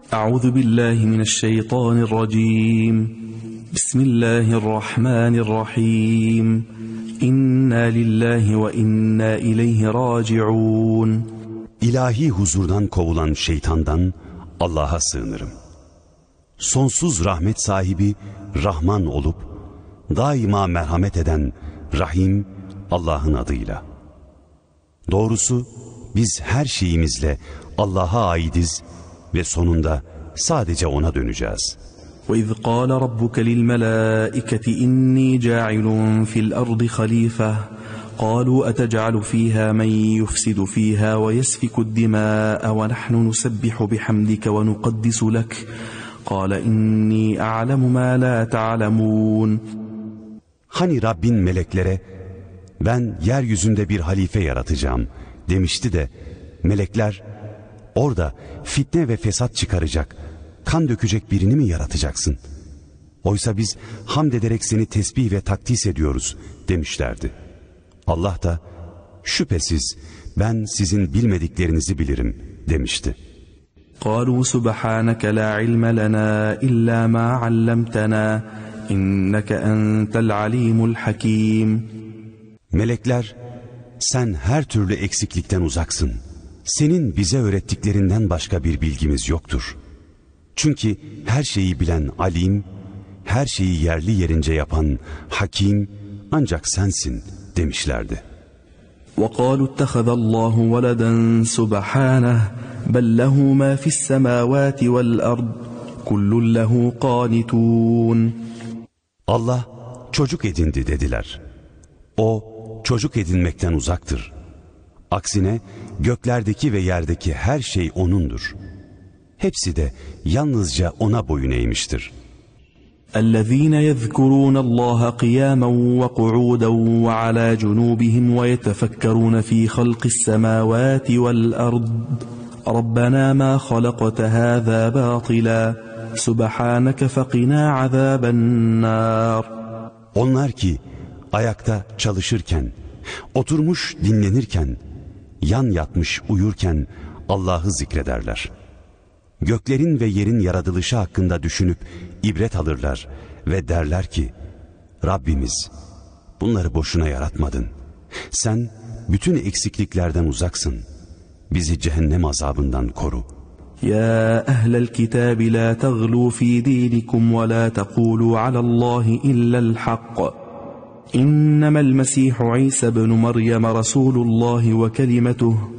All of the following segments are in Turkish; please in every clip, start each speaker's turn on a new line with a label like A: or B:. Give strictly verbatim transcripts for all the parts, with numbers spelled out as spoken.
A: Euzu billahi mineşşeytanirracim. Bismillahirrahmanirrahim. İnna lillahi ve inna ileyhi raciun.
B: İlahi huzurdan kovulan şeytandan Allah'a sığınırım. Sonsuz rahmet sahibi Rahman olup daima merhamet eden Rahim Allah'ın adıyla. Doğrusu biz her şeyimizle Allah'a aidiz ve sonunda sadece O'na döneceğiz.
A: وَإِذْ قَالَ رَبُّكَ لِلْمَلَائِكَةِ إِنِّي جَاعِلٌ فِي الْأَرْضِ خَلِيفَةً قَالُوا أَتَجْعَلُ فِيهَا مَنْ يُفْسِدُ فِيهَا وَيَسْفِكُ الدِّمَاءَ وَنَحْنُ نُسَبِّحُ بِحَمْدِكَ وَنُقَدِّسُ لَكَ قَالَ إِنِّي أَعْلَمُ مَا لَا تَعْلَمُونَ.
B: Hani Rabbin meleklere ben yeryüzünde bir halife yaratacağım demişti de melekler orada fitne ve fesat çıkaracak, kan dökecek birini mi yaratacaksın? Oysa biz hamd ederek seni tesbih ve takdis ediyoruz demişlerdi. Allah da şüphesiz ben sizin bilmediklerinizi bilirim demişti.
A: قَالُوا سُبْحَانَكَ لَا عِلْمَ لَنَا إِلَّا مَا عَلَّمْتَنَا إِنَّكَ أَنْتَ الْعَلِيمُ الْحَكِيمُ.
B: Melekler sen her türlü eksiklikten uzaksın. Senin bize öğrettiklerinden başka bir bilgimiz yoktur. Çünkü her şeyi bilen alim, her şeyi yerli yerince yapan hakim ancak sensin demişlerdi.
A: وَقَالُوا اتَّخَذَ اللّٰهُ وَلَدًا سُبْحَانَهُ بَلْ لَهُ مَا فِي السَّمَاوَاتِ وَالْأَرْضِ كُلٌّ لَهُ قَانِتُونَ.
B: Allah çocuk edindi dediler. O çocuk edinmekten uzaktır. Aksine göklerdeki ve yerdeki her şey O'nundur. Hepsi de yalnızca O'na boyun eğmiştir.
A: الذين يذكرون الله قياما وقعودا وعلى جنوبهم ويتفكرون في خلق السماوات والأرض ربنا ما خلقت هذا باطلا سبحانك فقنا عذاب النار.
B: Onlar ki ayakta çalışırken, oturmuş dinlenirken, yan yatmış uyurken Allah'ı zikrederler. Göklerin ve yerin yaratılışı hakkında düşünüp ibret alırlar ve derler ki Rabbimiz bunları boşuna yaratmadın. Sen bütün eksikliklerden uzaksın. Bizi cehennem azabından koru.
A: Ya ehlel kitabi la taglu fi dinikum ve la tekulu alallahi illa'l haqq. İnnemel Mesihu İsa ibn Meryem Resulullah ve kelimetuhu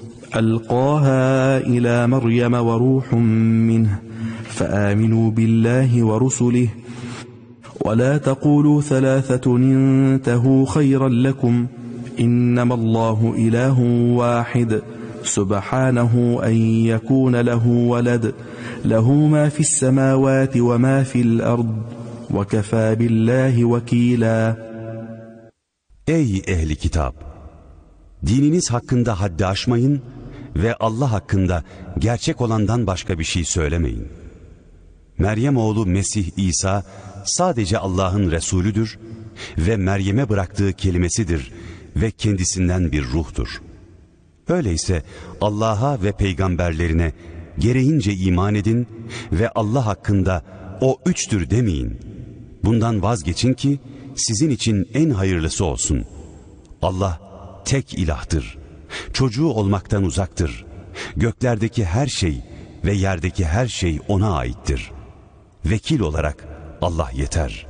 A: ألقاها إلى مريم وروح منه فآمنوا بالله ورسله ولا تقولوا ثلاثة انتهوا خيرا لكم إنما الله إله واحد سبحانه أن يكون له ولد له ما في السماوات وما في الأرض وكفى بالله وكيلا.
B: Ey ehli kitap! Dininiz hakkında haddi aşmayın ve Allah hakkında gerçek olandan başka bir şey söylemeyin. Meryem oğlu Mesih İsa sadece Allah'ın Resulüdür ve Meryem'e bıraktığı kelimesidir ve kendisinden bir ruhtur. Öyleyse Allah'a ve peygamberlerine gereğince iman edin ve Allah hakkında o üçtür demeyin. Bundan vazgeçin ki sizin için en hayırlısı olsun. Allah tek ilahtır. Çocuğu olmaktan uzaktır. Göklerdeki her şey ve yerdeki her şey O'na aittir. Vekil olarak Allah yeter.